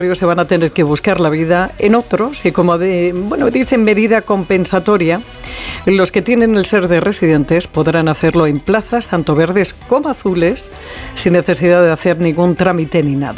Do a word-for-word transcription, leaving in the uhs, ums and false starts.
se van a tener que buscar la vida en otros y, como de, bueno, dicen, medida compensatoria, los que tienen el ser de residentes podrán hacerlo en plazas tanto verdes como azules sin necesidad de hacer ningún trámite ni nada.